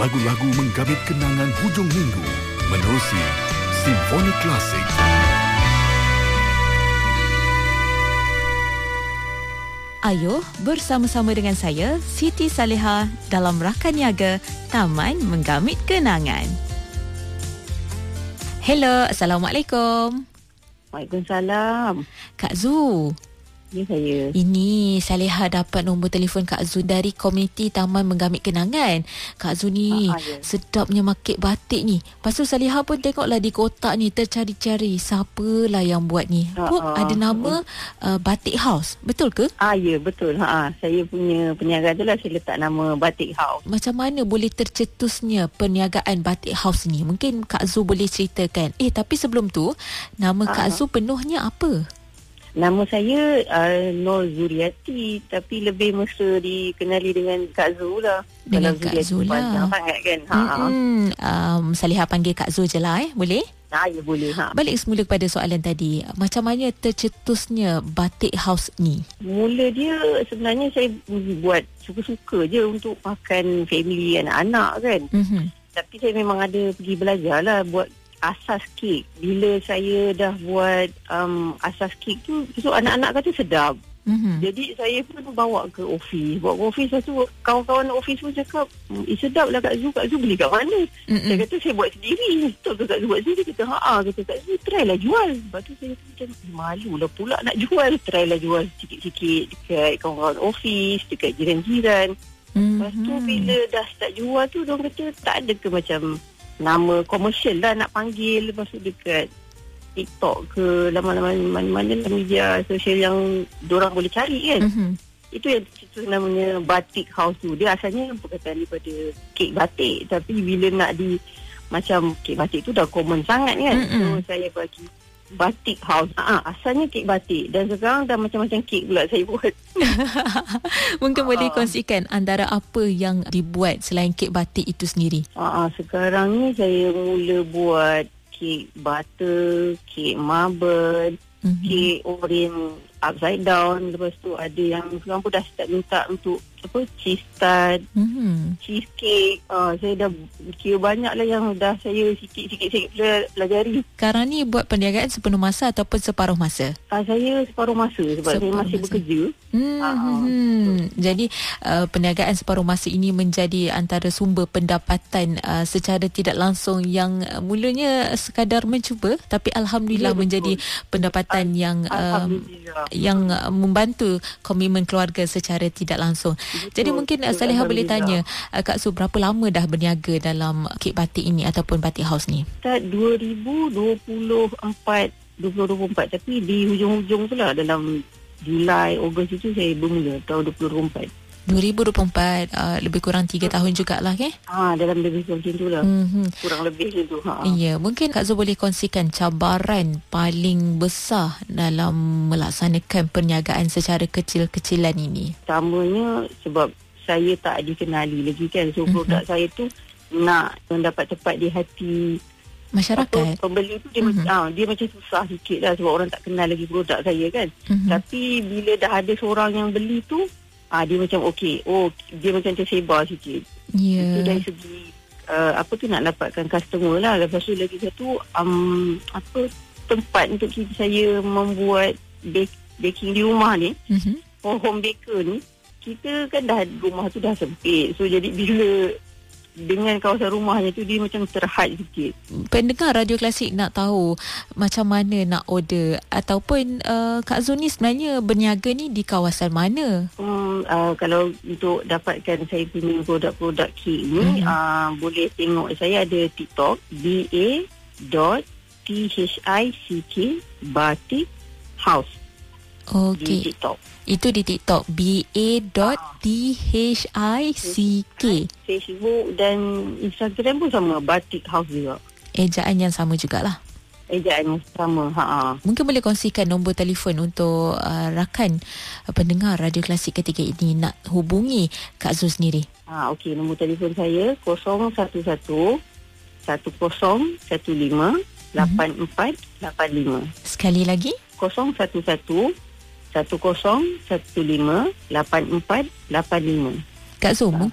lagu-lagu menggamit kenangan hujung minggu menerusi Simfoni Klasik. Ayo bersama-sama dengan saya, Siti Saleha, dalam Rakan Niaga Taman Menggamit Kenangan. Hello, Assalamualaikum. Waalaikumsalam. Kak Zu. Ya, saya. Ini Saleha dapat nombor telefon Kak Zu dari komuniti Taman Menggamit Kenangan. Kak Zu ni sedapnya market batik ni. Lepas tu Saleha pun tengoklah di kotak ni tercari-cari siapalah yang buat ni. Ada nama Batik House. Betul ke? Ya, betul. Saya punya perniagaan tu lah saya letak nama Batik House. Macam mana boleh tercetusnya perniagaan Batik House ni? Mungkin Kak Zu boleh ceritakan. Tapi sebelum tu, nama Kak Zu penuhnya apa? Nama saya Nur Zuriati, tapi lebih mesra dikenali dengan Kak Zu lah. Dengan Kak Zu lah. Panjang sangat kan. Saleha panggil Kak Zu je lah, boleh? Ya, boleh. Balik semula kepada soalan tadi. Macam mana tercetusnya Batik House ni? Mula dia sebenarnya saya buat suka-suka je untuk makan family anak-anak kan. Tapi saya memang ada pergi belajar lah buat asas kek. Bila saya dah buat asas kek tu, anak-anak kata sedap. Jadi saya pun bawa ke office. Lepas tu kawan-kawan office pun cakap, sedap lah Kak Zu beli kat mana? Saya kata saya buat sendiri. Betul ke Kak Zu buat sendiri? Kata kata Kak Zu try lah jual. Lepas tu saya macam malu lah pula nak jual. Try lah jual sikit-sikit dekat kawan-kawan office, dekat jiran-jiran. Lepas tu bila dah start jual tu, diorang kata tak ada ke macam nama komersial lah nak panggil. Lepas tu dekat TikTok ke laman-laman mana-mana media sosial yang diorang boleh cari kan. Itu yang namanya Batik House tu. Dia asalnya perkataan daripada kek batik, tapi bila nak macam kek batik tu dah common sangat kan. So saya bagi Batik House. Asalnya kek batik, dan sekarang dah macam-macam kek pula saya buat. Mungkin boleh kongsikan antara apa yang dibuat selain kek batik itu sendiri? Sekarang ni saya mula buat kek butter, kek marble, kek orange upside down. Lepas tu ada yang sekarang pun dah start minta untuk cheese tart, cheesecake. Saya dah kira banyak lah yang dah saya sikit-sikit pelajari. Sekarang ni buat perniagaan sepenuh masa ataupun separuh masa? Saya separuh masa sebab saya masih bekerja. Jadi perniagaan separuh masa ini menjadi antara sumber pendapatan secara tidak langsung yang mulanya sekadar mencuba, tapi Alhamdulillah menjadi pendapatan yang membantu komitmen keluarga secara tidak langsung. Jadi mungkin Saleha boleh tanya Kak Zu, berapa lama dah berniaga dalam kek batik ini ataupun Batik House ni? Start 2024, tapi di hujung-hujung tu lah, dalam Julai, Ogos itu saya bermula tahun 2024, lebih kurang 3 tahun jugalah ke? Dalam lebih kurang macam tu lah. Kurang lebih macam tu. Ya, mungkin Kak Zu boleh kongsikan cabaran paling besar dalam melaksanakan perniagaan secara kecil-kecilan ini. Pertamanya sebab saya tak dikenali lagi kan. So produk saya tu nak mendapat tepat di hati masyarakat. Pembeli tu dia macam susah sikit lah sebab orang tak kenal lagi produk saya kan. Tapi bila dah ada seorang yang beli tu, dia macam dia macam tersebar sikit. Itu dari segi nak dapatkan customer lah. Lepas tu lagi satu tempat untuk saya membuat baking di rumah ni. Home baker ni, kita kan dah rumah tu dah sempit. So jadi bila dengan kawasan rumahnya tu, dia macam terhad sikit. Pendengar Radio Klasik nak tahu macam mana nak order, ataupun Kak Zu ni sebenarnya berniaga ni di kawasan mana? Kalau untuk dapatkan saya punya produk-produk kek ni, boleh tengok saya ada TikTok ba.thick Batik House. Di TikTok. Itu di TikTok ba.thick. Facebook dan Instagram pun sama, Batik House juga. Ejaan yang sama jugalah. Ejaan yang sama. Mungkin boleh kongsikan nombor telefon untuk rakan pendengar Radio Klasik ketika ini nak hubungi Kak Zu sendiri. Okey, nombor telefon saya 011 10 15 8485. Sekali lagi 011 1015 8485. Kak Zu,